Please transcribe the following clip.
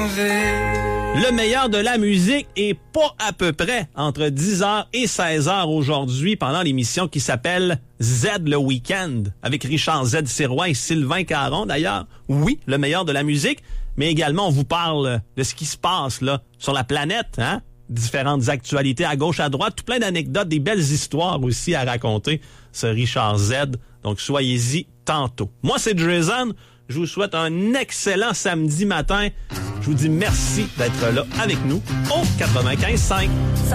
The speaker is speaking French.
Le meilleur de la musique est pas à peu près entre 10h et 16h aujourd'hui pendant l'émission qui s'appelle Z le Week-end avec Richard Z. Sirois et Sylvain Caron. D'ailleurs, oui, le meilleur de la musique, mais également on vous parle de ce qui se passe là sur la planète, hein? Différentes actualités à gauche, à droite, tout plein d'anecdotes, des belles histoires aussi à raconter, ce Richard Z. Donc soyez-y tantôt. Moi, c'est Jason. Je vous souhaite un excellent samedi matin. Je vous dis merci d'être là avec nous au 95.5.